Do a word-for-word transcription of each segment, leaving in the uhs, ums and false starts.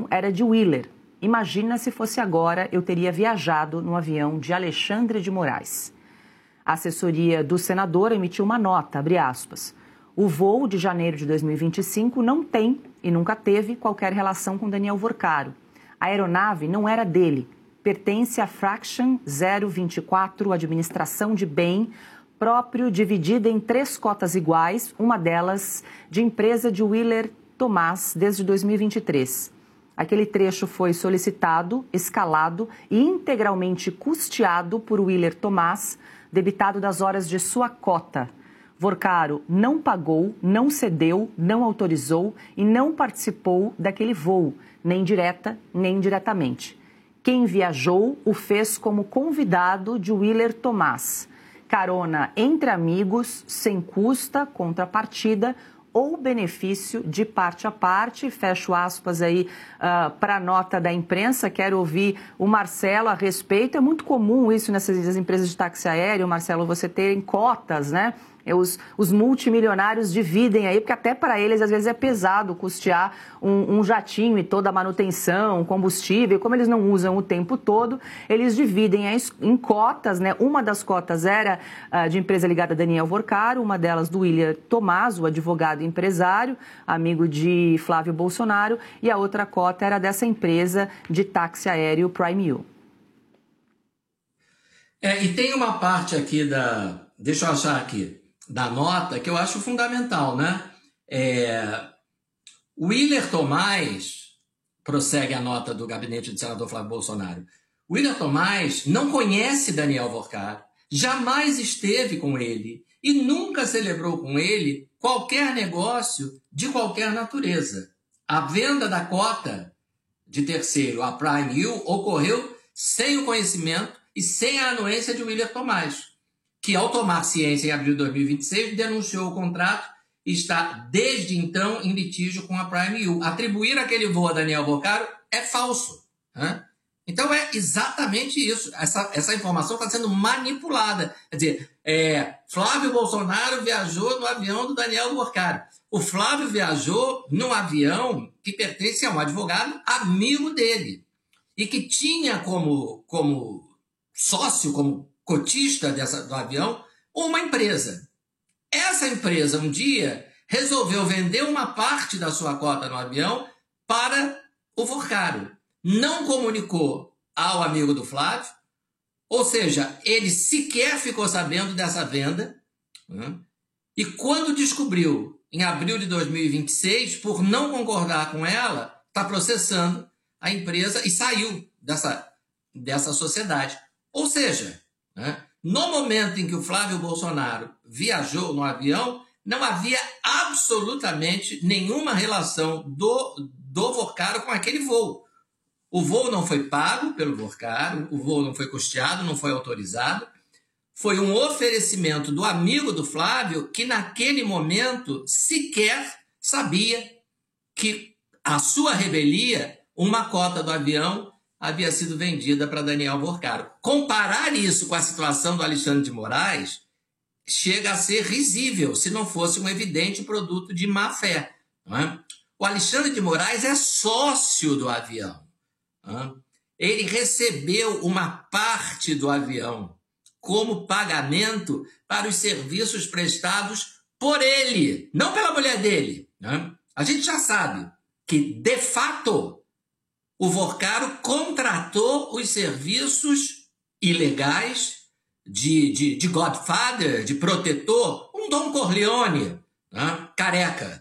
avião era de Willer. Imagina se fosse agora, eu teria viajado no avião de Alexandre de Moraes. A assessoria do senador emitiu uma nota, abre aspas. O voo de janeiro de dois mil e vinte e cinco não tem e nunca teve qualquer relação com Daniel Vorcaro. A aeronave não era dele, pertence à Fraction zero vinte e quatro, Administração de Bem, próprio, dividida em três cotas iguais, uma delas de empresa de Willer Tomás desde dois mil e vinte e três. Aquele trecho foi solicitado, escalado e integralmente custeado por Willer Tomás, debitado das horas de sua cota. Vorcaro não pagou, não cedeu, não autorizou e não participou daquele voo, nem direta, nem indiretamente. Quem viajou o fez como convidado de Willer Tomás. Carona entre amigos, sem custa, contrapartida ou benefício de parte a parte. Fecho aspas aí uh, para a nota da imprensa. Quero ouvir o Marcelo a respeito. É muito comum isso nessas empresas de táxi aéreo, Marcelo, você ter cotas, né? Os, os multimilionários dividem aí, porque até para eles às vezes é pesado custear um, um jatinho e toda a manutenção, combustível, como eles não usam o tempo todo, eles dividem em cotas, né? Uma das cotas era uh, de empresa ligada a Daniel Vorcaro, uma delas do Willer Tomás, o advogado e empresário, amigo de Flávio Bolsonaro, e a outra cota era dessa empresa de táxi aéreo Prime U. É, e tem uma parte aqui da... Deixa eu achar aqui. Da nota, que eu acho fundamental, né? É, Willer Tomás, prossegue a nota do gabinete do senador Flávio Bolsonaro, Willer Tomás não conhece Daniel Vorcaro, jamais esteve com ele e nunca celebrou com ele qualquer negócio de qualquer natureza. A venda da cota de terceiro, a Prime U, ocorreu sem o conhecimento e sem a anuência de Willer Tomás, que, ao tomar ciência em abril de dois mil e vinte e seis, denunciou o contrato e está, desde então, em litígio com a Prime U. Atribuir aquele voo a Daniel Vorcaro é falso. Né? Então, é exatamente isso. Essa, essa informação está sendo manipulada. Quer dizer, é, Flávio Bolsonaro viajou no avião do Daniel Vorcaro. O Flávio viajou num avião que pertence a um advogado amigo dele e que tinha como, como sócio, como cotista dessa, do avião, uma empresa. Essa empresa, um dia, resolveu vender uma parte da sua cota no avião para o Vorcaro. Não comunicou ao amigo do Flávio, ou seja, ele sequer ficou sabendo dessa venda, né? E quando descobriu, em abril de dois mil e vinte e seis, por não concordar com ela, está processando a empresa e saiu dessa, dessa sociedade. Ou seja, no momento em que o Flávio Bolsonaro viajou no avião, não havia absolutamente nenhuma relação do, do Vorcaro com aquele voo. O voo não foi pago pelo Vorcaro, o voo não foi custeado, não foi autorizado. Foi um oferecimento do amigo do Flávio que, naquele momento, sequer sabia que a sua revelia, uma cota do avião, havia sido vendida para Daniel Vorcaro. Comparar isso com a situação do Alexandre de Moraes chega a ser risível, se não fosse um evidente produto de má-fé. É? O Alexandre de Moraes é sócio do avião. É? Ele recebeu uma parte do avião como pagamento para os serviços prestados por ele, não pela mulher dele. É? A gente já sabe que, de fato, o Vorcaro contratou os serviços ilegais de, de, de Godfather, de protetor, um Dom Corleone, né? Careca.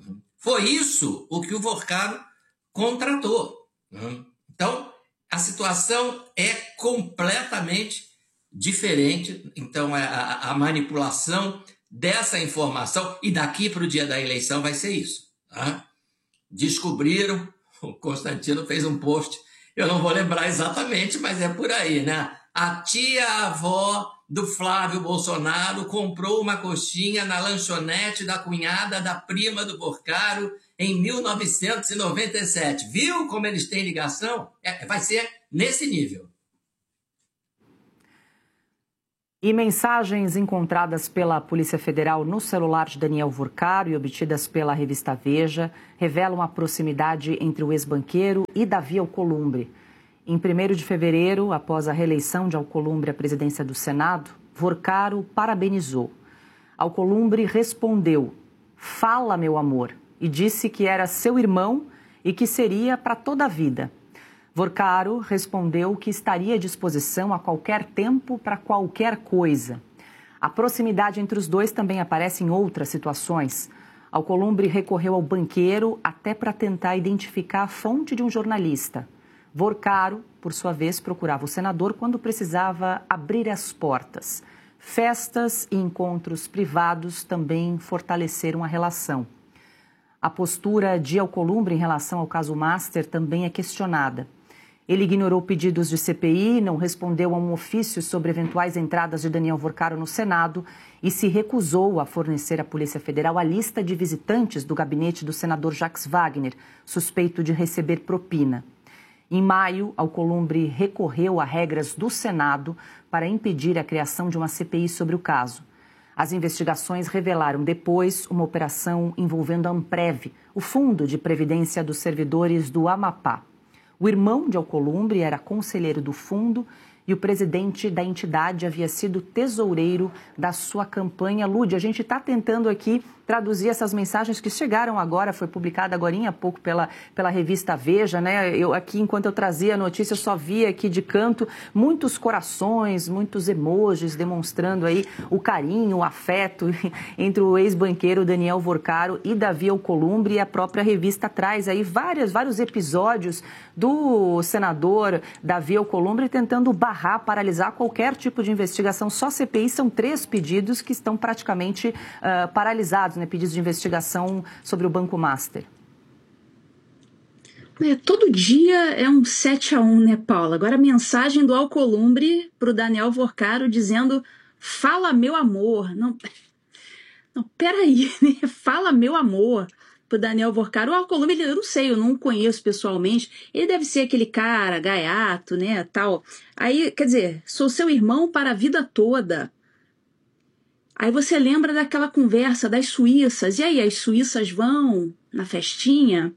Foi isso o que o Vorcaro contratou. Né? Então, a situação é completamente diferente. Então, a, a manipulação dessa informação, e daqui para o dia da eleição vai ser isso. Né? Descobriram. O Constantino fez um post, eu não vou lembrar exatamente, mas é por aí, né? A tia-avó do Flávio Bolsonaro comprou uma coxinha na lanchonete da cunhada da prima do Vorcaro em mil novecentos e noventa e sete. Viu como eles têm ligação? É, vai ser nesse nível. E mensagens encontradas pela Polícia Federal no celular de Daniel Vorcaro e obtidas pela revista Veja revelam a proximidade entre o ex-banqueiro e Davi Alcolumbre. Em primeiro de fevereiro, após a reeleição de Alcolumbre à presidência do Senado, Vorcaro parabenizou. Alcolumbre respondeu: "Fala, meu amor", e disse que era seu irmão e que seria para toda a vida. Vorcaro respondeu que estaria à disposição a qualquer tempo para qualquer coisa. A proximidade entre os dois também aparece em outras situações. Alcolumbre recorreu ao banqueiro até para tentar identificar a fonte de um jornalista. Vorcaro, por sua vez, procurava o senador quando precisava abrir as portas. Festas e encontros privados também fortaleceram a relação. A postura de Alcolumbre em relação ao caso Master também é questionada. Ele ignorou pedidos de C P I, não respondeu a um ofício sobre eventuais entradas de Daniel Vorcaro no Senado e se recusou a fornecer à Polícia Federal a lista de visitantes do gabinete do senador Jacques Wagner, suspeito de receber propina. Em maio, Alcolumbre recorreu a regras do Senado para impedir a criação de uma C P I sobre o caso. As investigações revelaram depois uma operação envolvendo a Amprev, o Fundo de Previdência dos Servidores do Amapá. O irmão de Alcolumbre era conselheiro do fundo e o presidente da entidade havia sido tesoureiro da sua campanha. Lude, a gente está tentando aqui traduzir essas mensagens que chegaram agora, foi publicada agorinha há pouco pela, pela revista Veja, né? Eu aqui, enquanto eu trazia a notícia, eu só via aqui de canto muitos corações, muitos emojis demonstrando aí o carinho, o afeto entre o ex-banqueiro Daniel Vorcaro e Davi Alcolumbre, e a própria revista traz aí várias, vários episódios do senador Davi Alcolumbre tentando barrar, paralisar qualquer tipo de investigação. Só C P I são três pedidos que estão praticamente uh, paralisados, né? Pedidos de investigação sobre o Banco Master. É, todo dia é um sete a um, né, Paula? Agora a mensagem do Alcolumbre para o Daniel Vorcaro dizendo: "Fala, meu amor". Não, não peraí, né? "Fala, meu amor", pro Daniel Vorcaro. O Alcolumbre, eu não sei, eu não o conheço pessoalmente. Ele deve ser aquele cara gaiato, né, tal. Aí, quer dizer, sou seu irmão para a vida toda. Aí você lembra daquela conversa das suíças. E aí, as suíças vão na festinha?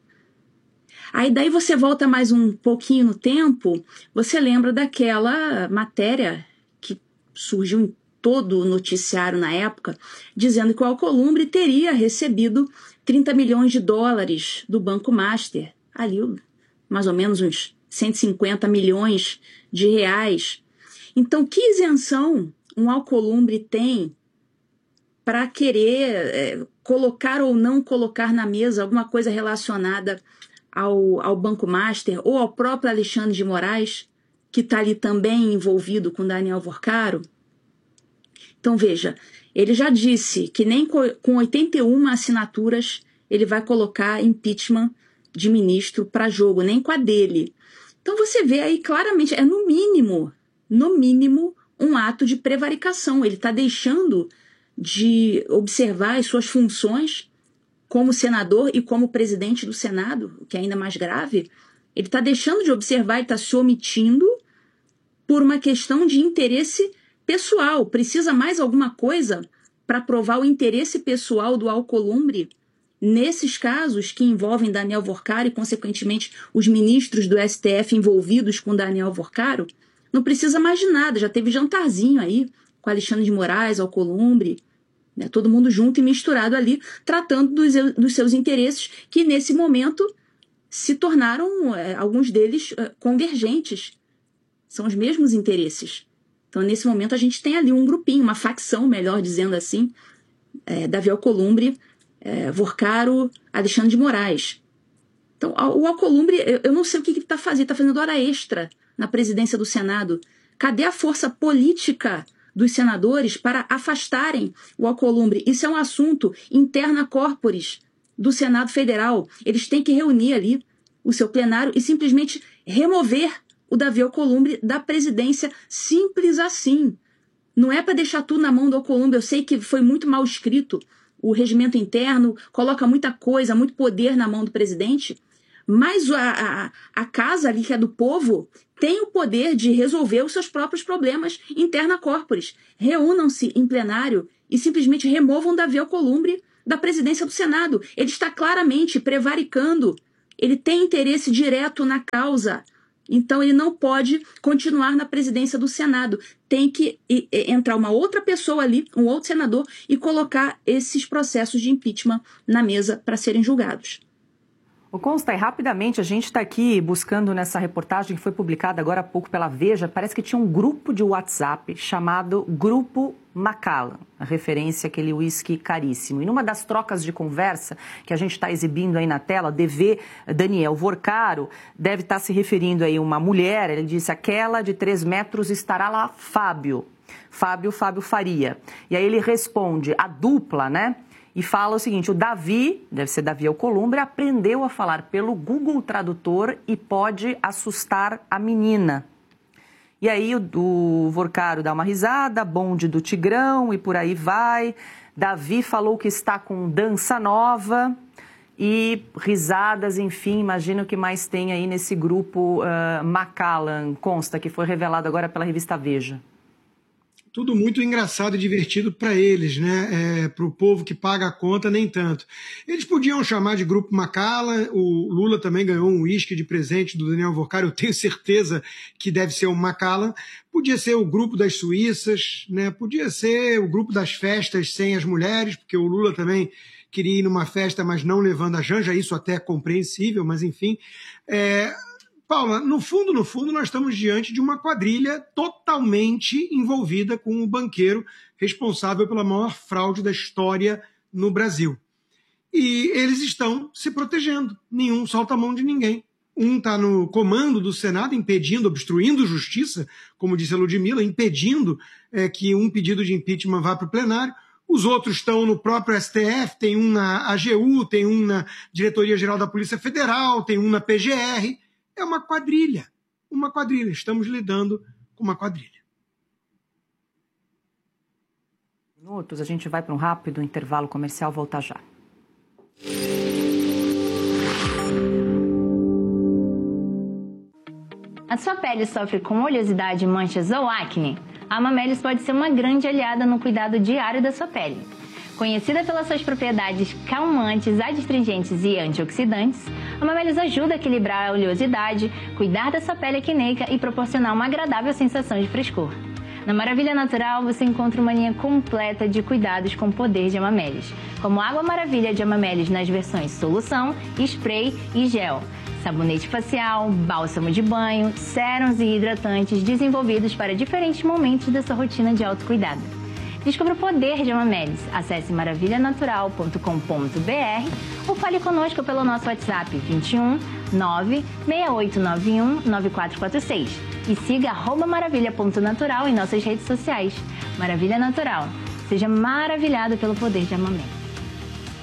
Aí daí você volta mais um pouquinho no tempo, você lembra daquela matéria que surgiu em todo o noticiário na época, dizendo que o Alcolumbre teria recebido trinta milhões de dólares do Banco Master, ali mais ou menos uns cento e cinquenta milhões de reais. Então, que isenção um Alcolumbre tem para querer é, colocar ou não colocar na mesa alguma coisa relacionada ao, ao Banco Master ou ao próprio Alexandre de Moraes, que está ali também envolvido com Daniel Vorcaro? Então, veja, ele já disse que nem com oitenta e uma assinaturas ele vai colocar impeachment de ministro para jogo, nem com a dele. Então, você vê aí claramente, é no mínimo, no mínimo, um ato de prevaricação. Ele está deixando de observar as suas funções como senador e como presidente do Senado, o que é ainda mais grave. Ele está deixando de observar e está se omitindo por uma questão de interesse pessoal. Precisa mais alguma coisa para provar o interesse pessoal do Alcolumbre nesses casos que envolvem Daniel Vorcaro e, consequentemente, os ministros do S T F envolvidos com Daniel Vorcaro? Não precisa mais de nada. Já teve jantarzinho aí com Alexandre de Moraes, Alcolumbre, né, todo mundo junto e misturado ali, tratando dos, dos seus interesses, que nesse momento se tornaram, é, alguns deles, é, convergentes. São os mesmos interesses. Então, nesse momento, a gente tem ali um grupinho, uma facção, melhor dizendo assim, é, Davi Alcolumbre, é, Vorcaro, Alexandre de Moraes. Então, o Alcolumbre, eu, eu não sei o que ele está fazendo, está fazendo hora extra na presidência do Senado. Cadê a força política dos senadores para afastarem o Alcolumbre? Isso é um assunto interna corporis do Senado Federal. Eles têm que reunir ali o seu plenário e simplesmente remover o Davi Alcolumbre da presidência, simples assim. Não é para deixar tudo na mão do Alcolumbre. Eu sei que foi muito mal escrito o regimento interno, coloca muita coisa, muito poder na mão do presidente, mas a, a, a casa ali, que é do povo, tem o poder de resolver os seus próprios problemas interna corporis. Reúnam-se em plenário e simplesmente removam Davi Alcolumbre da presidência do Senado. Ele está claramente prevaricando. Ele tem interesse direto na causa. Então, ele não pode continuar na presidência do Senado. Tem que entrar uma outra pessoa ali, um outro senador, e colocar esses processos de impeachment na mesa para serem julgados. O Consta, e rapidamente, a gente está aqui buscando nessa reportagem que foi publicada agora há pouco pela Veja, parece que tinha um grupo de WhatsApp chamado Grupo Macallan, a referência àquele uísque caríssimo. E numa das trocas de conversa que a gente está exibindo aí na tela, D V Daniel Vorcaro deve estar se referindo aí a uma mulher, ele disse, aquela de três metros estará lá, Fábio. Fábio, Fábio Faria. E aí ele responde, a dupla, né? E fala o seguinte, o Davi, deve ser Davi Alcolumbre, aprendeu a falar pelo Google Tradutor e pode assustar a menina. E aí o, o Vorcaro dá uma risada, bonde do Tigrão e por aí vai. Davi falou que está com dança nova e risadas, enfim, imagino que mais tem aí nesse grupo uh, Macallan, Consta, que foi revelado agora pela revista Veja. Tudo muito engraçado e divertido para eles, né? É, para o povo que paga a conta, nem tanto. Eles podiam chamar de Grupo Macallan, o Lula também ganhou um uísque de presente do Daniel Vorcaro, eu tenho certeza que deve ser o Macallan. Podia ser o Grupo das Suíças, né? Podia ser o Grupo das Festas sem as mulheres, porque o Lula também queria ir numa festa, mas não levando a Janja, isso até é compreensível, mas enfim... É... Paula, no fundo, no fundo, nós estamos diante de uma quadrilha totalmente envolvida com o banqueiro responsável pela maior fraude da história no Brasil. E eles estão se protegendo. Nenhum solta a mão de ninguém. Um está no comando do Senado, impedindo, obstruindo justiça, como disse a Ludmilla, impedindo é, que um pedido de impeachment vá para o plenário. Os outros estão no próprio S T F, tem um na A G U, tem um na Diretoria-Geral da Polícia Federal, tem um na P G R... É uma quadrilha, uma quadrilha. Estamos lidando com uma quadrilha. Minutos, a gente vai para um rápido intervalo comercial, volta já. A sua pele sofre com oleosidade, manchas ou acne? A Amamelis pode ser uma grande aliada no cuidado diário da sua pele. Conhecida pelas suas propriedades calmantes, adstringentes e antioxidantes, a Amamelis ajuda a equilibrar a oleosidade, cuidar da sua pele acneica e proporcionar uma agradável sensação de frescor. Na Maravilha Natural você encontra uma linha completa de cuidados com o poder de Amamelis, como Água Maravilha de Amamelis nas versões solução, spray e gel, sabonete facial, bálsamo de banho, sérums e hidratantes desenvolvidos para diferentes momentos da sua rotina de autocuidado. Descubra o poder de Amamelis. Acesse maravilha natural ponto com ponto b r ou fale conosco pelo nosso WhatsApp vinte e um, nove, seis oito nove um, nove quatro quatro seis e siga arroba maravilha ponto natural em nossas redes sociais. Maravilha Natural. Seja maravilhado pelo poder de Amamelis.